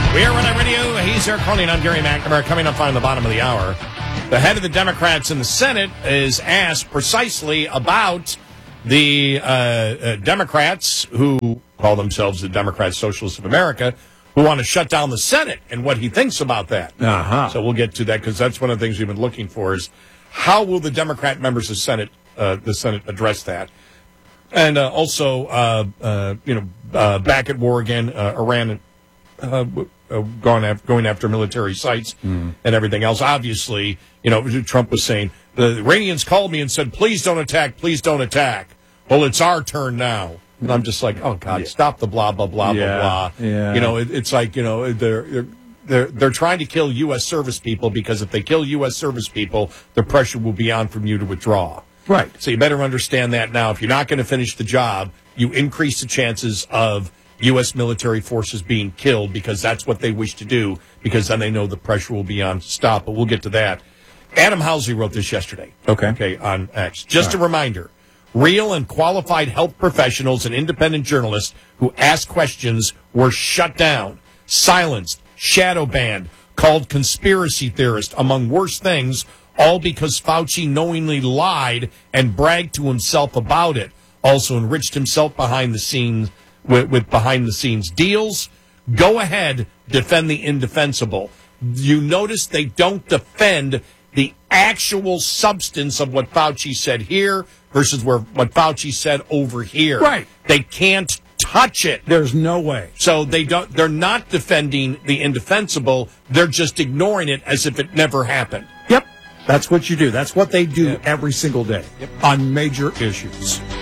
We are Red Radio. He's Eric Coney, and I'm Gary McNamara. Coming up on the bottom of the hour, the head of the Democrats in the Senate is asked precisely about the Democrats who call themselves the Democrat Socialists of America, who want to shut down the Senate, and what he thinks about that. So we'll get to that, because that's one of the things we've been looking for, is how will the Democrat members of the Senate address that? And also, back at war again, Iran going after military sites and everything else. Obviously, Trump was saying, the Iranians called me and said, please don't attack, please don't attack. Well, it's our turn now. And I'm just like, oh, God, stop the blah, blah, blah, blah, blah. Yeah. It's like, they're trying to kill U.S. service people, because if they kill U.S. service people, the pressure will be on from you to withdraw. Right. So you better understand that now. If you're not going to finish the job, you increase the chances of U.S. military forces being killed, because that's what they wish to do, because then they know the pressure will be on to stop. But we'll get to that. Adam Housley wrote this yesterday. Okay, on X. Just a reminder. Real and qualified health professionals and independent journalists who ask questions were shut down, silenced, shadow banned, called conspiracy theorists, among worse things, all because Fauci knowingly lied and bragged to himself about it. Also enriched himself behind the scenes with behind-the-scenes deals. Go ahead, defend the indefensible. You notice they don't defend the actual substance of what Fauci said here versus what Fauci said over here. Right. They can't touch it. There's no way. So they're not defending the indefensible. They're just ignoring it as if it never happened. Yep. That's what you do. That's what they do every single day on major issues.